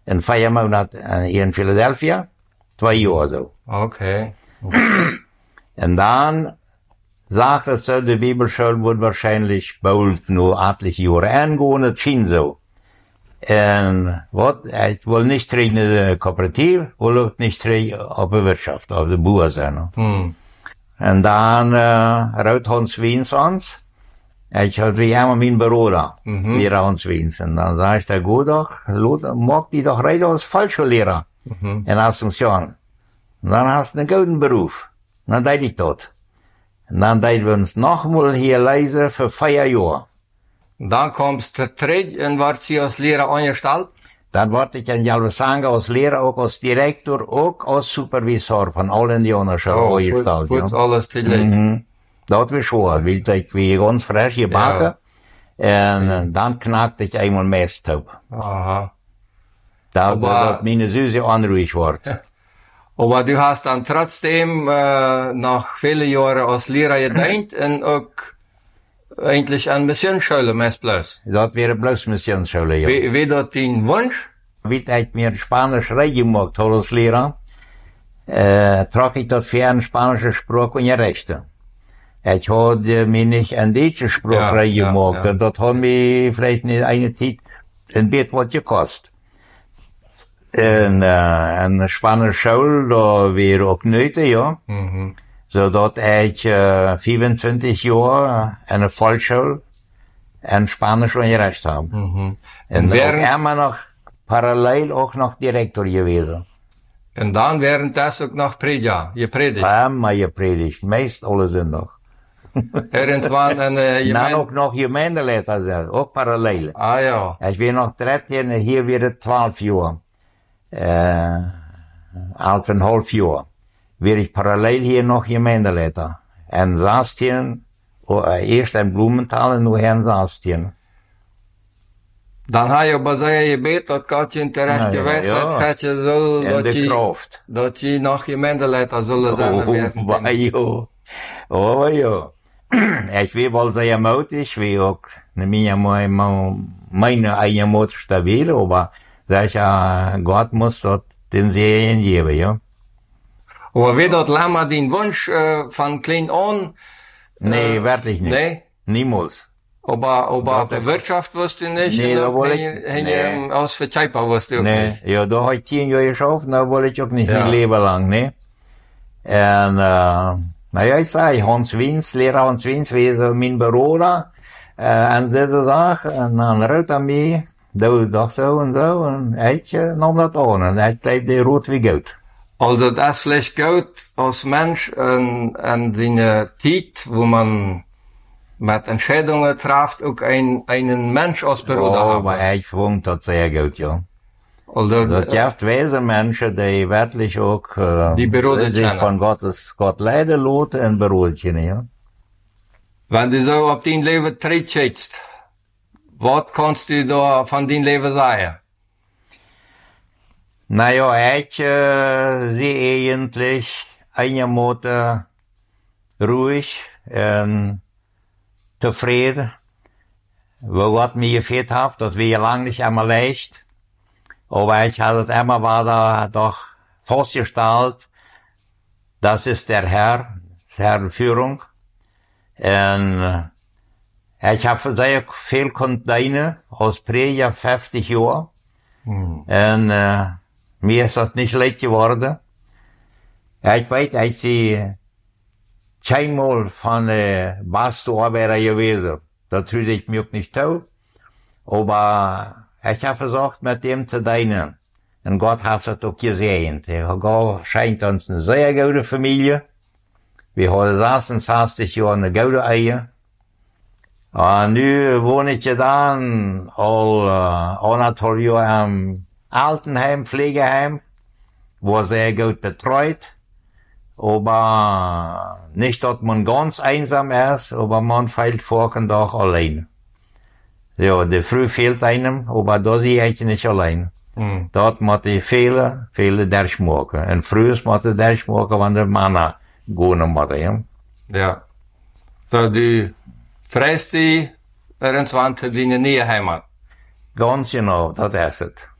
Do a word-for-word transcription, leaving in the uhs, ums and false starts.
in vier Monaten hier in Philadelphia. Zwei Jahre so. Okay. Und dann sagt es so, die Bibelschule wird wahrscheinlich bald nur etliche Jahre angehen, das schien so. Und wat, ich will nicht treten in der Kooperative, will auch nicht treten auf der Wirtschaft, auf der Börse. Ne? Hm. Und dann, äh, raut Hans Wiens ans. Ich hatte wie immer mein Büro da, Mhm. wie Hans Wiens. Und dann sag ich, der gut doch, mag die doch rein als Volksschullehrer Mhm. in Asunción. Und dann hast du einen guten Beruf. Und dann deed ich dort. Und dann deed wir uns nochmal hier leise für vier Jahre. Dan kommst du terug en wordt je als leraar aangesteld. Dann wurde ich in Jalvesanga als Lehrer, auch als Direktor, auch als Supervisor von allen Indianerschulen Oh, angestellt. voet Ja. alles tegelijk. Mhm. Dat was schwer, weil ich wie ganz frisch gebacken. Ja. Und äh, dann knackte ich einmal Mist ab. Aha. Da, Aber- dat meine Süße unruhig wordt. Aber du hast dann trotzdem äh, nach vielen Jahren als Lehrer gedient und auch eigentlich an Missionsschule meest bloß. Dat wäre bloß Missionsschule, ja. Wie, wie dat dein Wunsch? Wie ich mir Spanisch reingemacht habe als Lehrer, äh, trage ich das für einen spanischen Spruch und Rechte. Ich hatte mir nicht einen deutschen Spruch Ja, reingemacht, ja, ja. und das hat mir vielleicht nicht eine Zeit ein bisschen was gekostet. En, äh, een Spanische Schule, da wäre auch nötig, ja. Mhm. Zodat ich äh, vierundzwanzig Jahre eine Volksschule en Spanisch unterrichtet habe. Mhm. Und während- auch immer noch parallel auch noch Direktor gewesen. Und dann während das auch noch Prediger, gepredigt. Immer gepredigt, meist alle Sonntag. Irgendwann eine Dann Gemeinde. auch noch Gemeindeleiter sein, auch parallel. Ah ja. Ich bin noch dreizehn, hier wieder zwölf Jahre. Äh, elf und halb Jahre. Wäre ich parallel hier noch Gemeindeleiter. En Saastien, äh, erst in Blumenthal und nachher in Saastien. Dan ga je bij zijn gebed dat God je in terecht Ja, ja, geweest ja. heeft, gaat je zo En dat de je, kracht. dat je nog gemeenteleiter zullen zijn Oh, geweest. oh, ja. Oh, ja. Ich will wohl sehr mutig, wie auch meine, meine, meine eigene Mutter stabil, aber sag ja, Gott muss dort den Segen geben, ja. Aber wie dat Lama den Wunsch äh, von klein an, Nee, Äh, wirklich nicht. nee, Niemals. aber, aber Dat- de Wirtschaft wusste je niet, Nee, en dat ook wil en ik- je- en nee. je als Vertjeiper wusste je ook Nee, niet. ja, da habe ich zehn Jahre geschafft, da wollte ich auch nicht Ja. mein Leben lang, ne. Und, äh, naja, ich sage, Hans Wiens, Lehrer Hans Wiens, wie so mein Büro da, äh, und diese Sache, und dann rot er mich, du doch so und so, und ich äh, nahm das an, und ich bleib der rot wie Gold. Also das vielleicht gut als Mensch an, an seine Zeit, wo man mit Entscheidungen trifft, auch ein, einen Mensch als Bruder Ja, haben. aber ich fand das sehr gut, ja. Also, Das gibt weise Menschen, die wirklich auch, äh, Die berodet sich zijn. von Gottes Gott leiden lassen und berodet sind, ja. wenn du so auf dein Leben trittst, was kannst du da von dein Leben sagen? Naja, ich äh, sehe eigentlich einigermaßen ruhig und zufrieden. Wo Gott mir gefehlt hat, das wäre lang nicht einmal leicht. Aber ich hatte es immer war da doch festgestellt, das ist der Herr, Herr Führung. Und äh, ich habe sehr viel Konteine aus Prediger fünfzig Jahre. Hm. En uh, mir ist das nicht leicht geworden. Ja, ich weiß, ich sie zweimal von äh, Bastarbeiter gewesen. Das fühle ich mir auch nicht toll. Aber ich habe versucht, mit dem zu dienen. Und Gott hat es auch gesehen. Gott scheint uns eine sehr gute Familie. Wir haben sechsundzwanzig Jahre eine gute Ehe. Und nu wohne ich ja dann all uh, anderthalb Jahre am Altenheim, Pflegeheim, wo sehr gut betreut. Aber nicht, dass man ganz einsam ist, aber man fehlt vor und doch allein. Ja, der Früh fehlt einem, aber da sehe ich nicht allein. Hm. Dort muss ich viele, viele durchmachen. Und früher muss ich durchmachen, wenn der Mann gehen muss, ja. Ja. So, du freust dich irgendwann zu deiner neue Heimat. Ganz genau, das ist es.